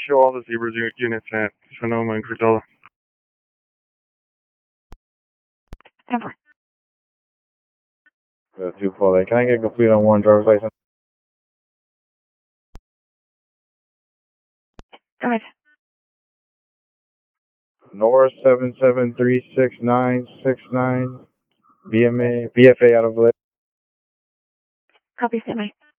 show all the Zebras units at Sonoma and Cruzola. Ever. 248. Can I get complete on one driver's license? Go ahead. North 7736969 BFA out of Vallejo. Copy, stand by.